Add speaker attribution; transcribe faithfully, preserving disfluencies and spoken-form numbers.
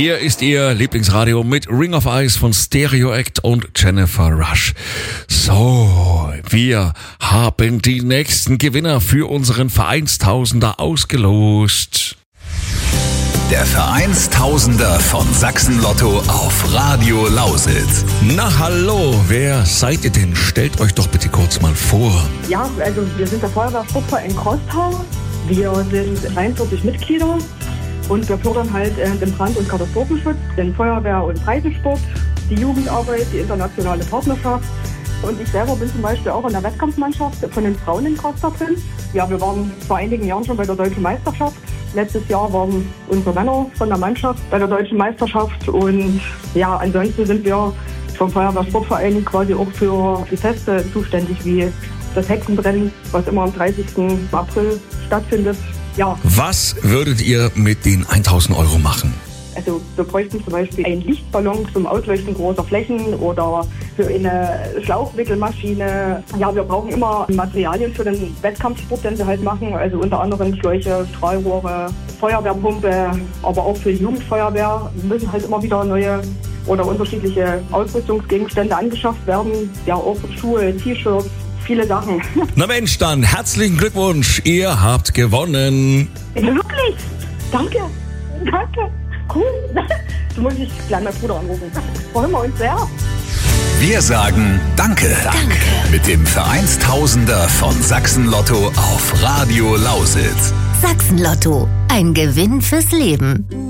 Speaker 1: Hier ist Ihr Lieblingsradio mit Ring of Ice von Stereo Act und Jennifer Rush. So, wir haben die nächsten Gewinner für unseren Vereinstausender ausgelost.
Speaker 2: Der Vereinstausender von Sachsen-Lotto auf Radio Lausitz.
Speaker 1: Na hallo, wer seid ihr denn? Stellt euch doch bitte kurz mal vor.
Speaker 3: Ja, also wir sind der Feuerwehrsportverein Crosstown. Wir sind dreiundvierzig Mitglieder und wir fördern halt äh, den Brand- und Katastrophenschutz, den Feuerwehr- und Breitensport, die Jugendarbeit, die internationale Partnerschaft. Und ich selber bin zum Beispiel auch in der Wettkampfmannschaft von den Frauen in Crosstown drin. Ja, wir waren vor einigen Jahren schon bei der Deutschen Meisterschaft. Letztes Jahr waren unsere Männer von der Mannschaft bei der Deutschen Meisterschaft. Und ja, ansonsten sind wir vom Feuerwehrsportverein quasi auch für die Feste zuständig, wie das Hexenbrennen, was immer am dreißigsten April stattfindet. Ja.
Speaker 1: Was würdet ihr mit den tausend Euro machen?
Speaker 3: Also wir bräuchten zum Beispiel einen Lichtballon zum Ausleuchten großer Flächen oder für eine Schlauchwickelmaschine. Ja, wir brauchen immer Materialien für den Wettkampfsport, den wir halt machen. Also unter anderem Schläuche, Strahlrohre, Feuerwehrpumpe, aber auch für die Jugendfeuerwehr müssen halt immer wieder neue oder unterschiedliche Ausrüstungsgegenstände angeschafft werden. Ja, auch Schuhe, T-Shirts, viele Sachen.
Speaker 1: Na Mensch, dann herzlichen Glückwunsch, ihr habt gewonnen.
Speaker 3: Wirklich? Danke, danke. Cool. So muss ich gleich meinen Bruder anrufen. Freuen wir uns sehr.
Speaker 2: Wir sagen Danke. Danke. Mit dem Vereinstausender von Sachsen-Lotto auf Radio Lausitz.
Speaker 4: Sachsen-Lotto. Ein Gewinn fürs Leben.